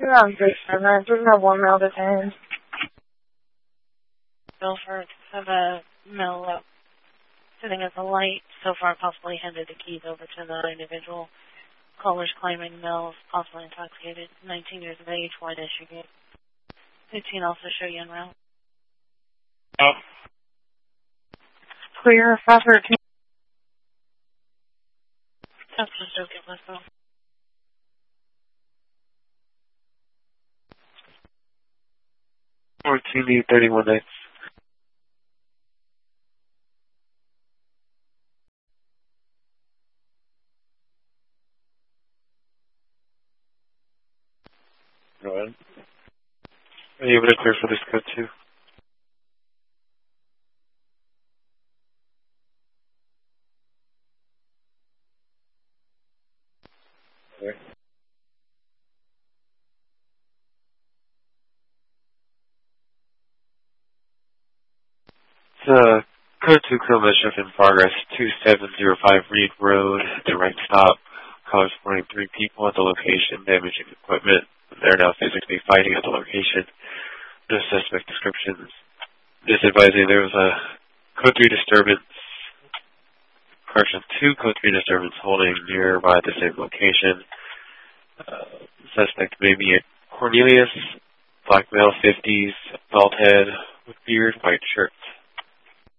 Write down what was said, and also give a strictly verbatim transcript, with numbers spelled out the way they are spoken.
I'm just I just have one mail to send. Milford have a mail up sitting at the light. So far, possibly handed the keys over to the individual. Callers claiming Mills possibly intoxicated, nineteen years of age, white as you get. fifteen also show you en route. Oh. Clear, five thirteen. That's just okay, let's go. fourteen thirty-one nights. Go ahead. Are you able to clear for this code too? Okay. It's uh, code two kilometer shift in progress, two seven zero five Reed Road, direct stop. Callers reporting three people at the location, damaging equipment. They're now physically fighting at the location. No suspect descriptions. Just advising there was a code three disturbance, correction, two code three disturbance holding nearby the same location. Uh, suspect may be a Cornelius, black male, fifties, bald head, with beard, white shirt.